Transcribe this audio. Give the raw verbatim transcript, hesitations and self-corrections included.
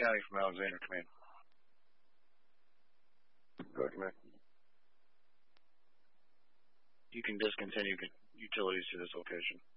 County from Alexander Command. Go ahead, Command. You can discontinue utilities to this location.